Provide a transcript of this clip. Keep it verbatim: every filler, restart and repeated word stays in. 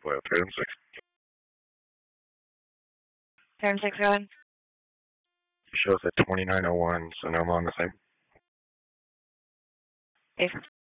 Well, Phantom six. Phantom six, go ahead. Shows at twenty-nine oh one, so no, I'm on the same. Base.